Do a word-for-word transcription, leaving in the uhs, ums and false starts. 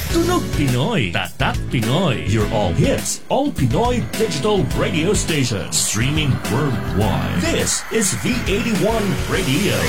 Tunog Pinoy, Tatak Pinoy. Your all hits, all Pinoy digital radio station. Streaming worldwide. This is V eighty-one Radio.